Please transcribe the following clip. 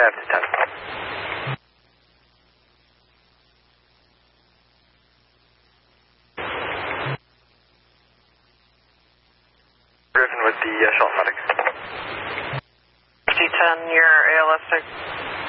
after 10. Griffin with the shuttle medic. C10, your ALS 6.